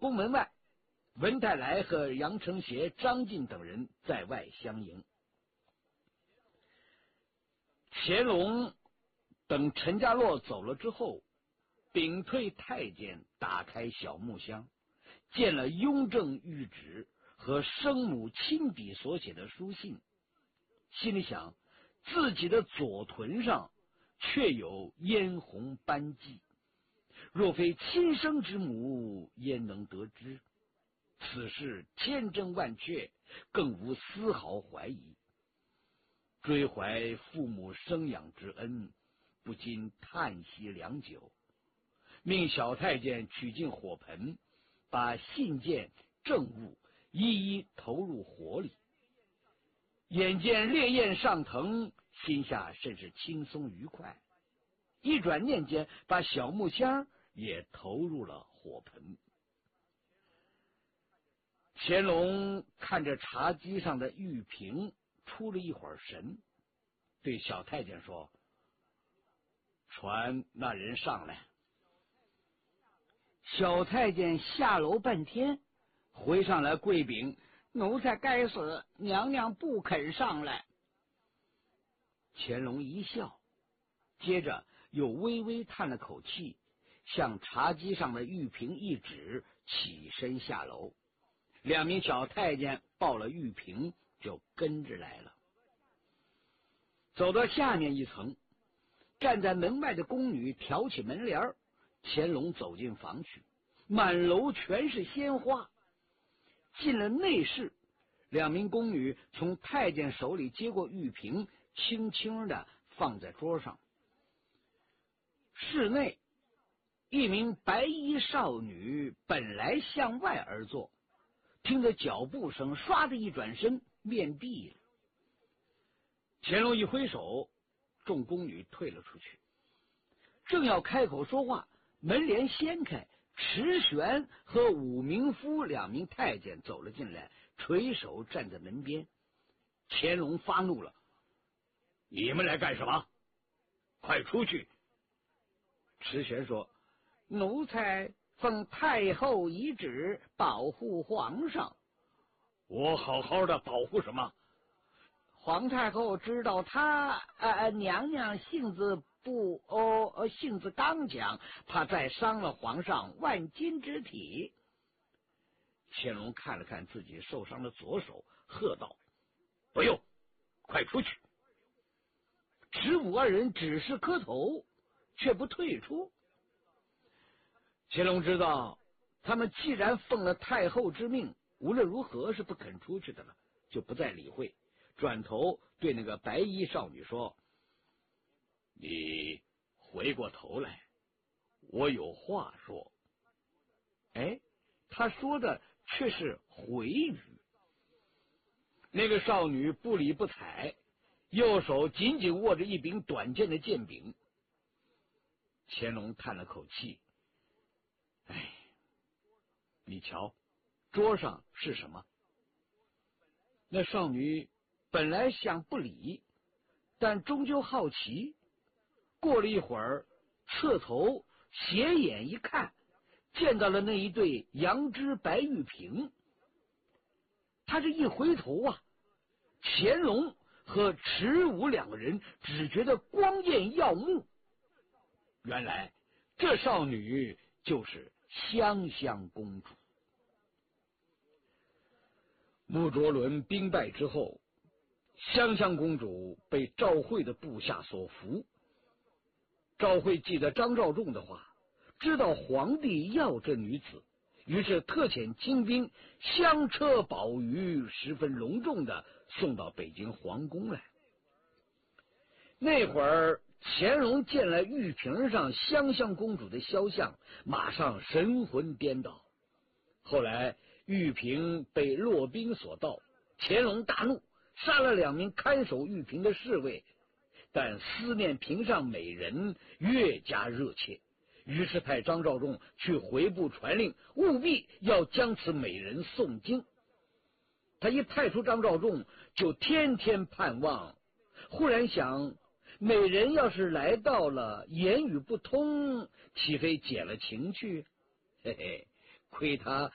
宫门外，文泰来和杨承协、张进等人在外相迎。乾隆等陈家洛走了之后，屏退太监打开小木箱，见了雍正谕旨和生母亲笔所写的书信，心里想，自己的左臀上却有嫣红斑迹，若非亲生之母，焉能得知？此事千真万确，更无丝毫怀疑。追怀父母生养之恩，不禁叹息良久，命小太监取进火盆，把信件政务一一投入火里。眼见烈焰上腾，心下甚是轻松愉快。一转念间，把小木箱也投入了火盆。乾隆看着茶几上的玉瓶，出了一会儿神，对小太监说：“传那人上来。” 小太监下楼半天，回上来跪禀：“奴才该死，娘娘不肯上来。” 乾隆一笑，接着又微微叹了口气，向茶几上的玉瓶一指，起身下楼。两名小太监抱了玉瓶，就跟着来了。走到下面一层，站在门外的宫女挑起门帘，乾隆走进房去，满楼全是鲜花。进了内室，两名宫女从太监手里接过玉瓶，轻轻地放在桌上。室内，一名白衣少女本来向外而坐，听着脚步声，唰的一转身，面壁了。乾隆一挥手，众宫女退了出去。正要开口说话，门帘掀开，池玄和武明夫两名太监走了进来，垂手站在门边。乾隆发怒了：“你们来干什么？快出去！”池玄说：“ 奴才奉太后遗旨，保护皇上。”“ 我好好的保护什么？”“ 皇太后知道他娘娘性子刚强，怕再伤了皇上万金之体。” 乾隆看了看自己受伤的左手，喝道：“不用，快出去！”池武二人只是磕头，却不退出。乾隆知道他们既然奉了太后之命，无论如何是不肯出去的了，就不再理会，转头对那个白衣少女说：“你回过头来，我有话说。”哎，他说的却是回语。那个少女不理不睬，右手紧紧握着一柄短剑的剑柄。乾隆叹了口气：“哎，你瞧，桌上是什么？”那少女本来想不理，但终究好奇。过了一会儿，侧头斜眼一看，见到了那一对羊脂白玉瓶。他这一回头啊，乾隆和池武两个人只觉得光艳耀目。原来这少女就是香香公主。穆卓伦兵败之后，香香公主被赵惠的部下所俘。赵惠记得张召仲的话，知道皇帝要这女子，于是特遣清兵香车宝舆，十分隆重的送到北京皇宫来。那会儿乾隆见了玉瓶上香香公主的肖像，马上神魂颠倒。后来玉瓶被骆宾所盗，乾隆大怒，杀了两名看守玉瓶的侍卫，但思念瓶上美人越加热切，于是派张召仲去回部传令，务必要将此美人送京。他一派出张召仲，就天天盼望，忽然想，美人要是来到了，言语不通，岂非解了情去？嘿嘿，亏他